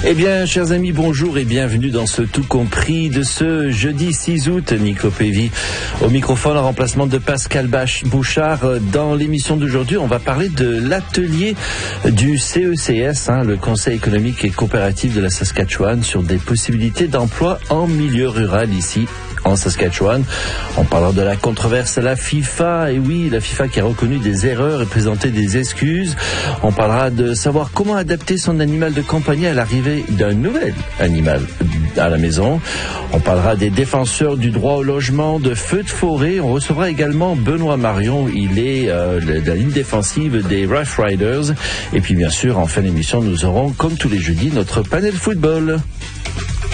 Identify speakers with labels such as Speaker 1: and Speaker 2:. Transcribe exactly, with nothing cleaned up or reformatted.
Speaker 1: Eh bien, chers amis, bonjour et bienvenue dans ce tout compris de ce jeudi six août. Nico Pévy au microphone en remplacement de Pascal Bouchard. Dans l'émission d'aujourd'hui, on va parler de l'atelier du C E C S, hein, le Conseil économique et coopératif de la Saskatchewan, sur des possibilités d'emploi en milieu rural ici en Saskatchewan. On parlera de la controverse à la FIFA, et oui, la FIFA qui a reconnu des erreurs et présenté des excuses. On parlera de savoir comment adapter son animal de compagnie à l'arrivée d'un nouvel animal à la maison. On parlera des défenseurs du droit au logement, de feux de forêt. On recevra également Benoît Marion, il est euh, de la ligne défensive des Rough Riders. Et puis bien sûr, en fin d'émission, nous aurons, comme tous les jeudis, notre panel football.